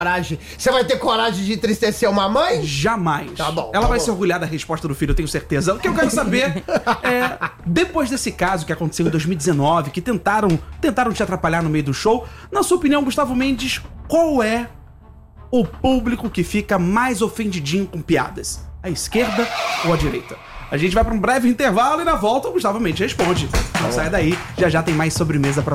Coragem. Você vai ter coragem de entristecer uma mãe? Jamais. Tá bom. Ela vai se orgulhar da resposta do filho, eu tenho certeza. O que eu quero saber é, depois desse caso que aconteceu em 2019, que tentaram te atrapalhar no meio do show, na sua opinião, Gustavo Mendes, qual é o público que fica mais ofendidinho com piadas? A esquerda ou a direita? A gente vai para um breve intervalo e na volta o Gustavo Mendes responde. Não saia daí, já tem mais sobremesa pra